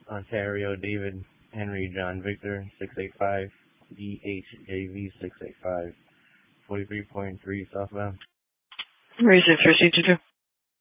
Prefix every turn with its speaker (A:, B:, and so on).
A: Ontario, David, Henry, John, Victor, 685, DHJV 685, 43.3 southbound.
B: Reason for CT2.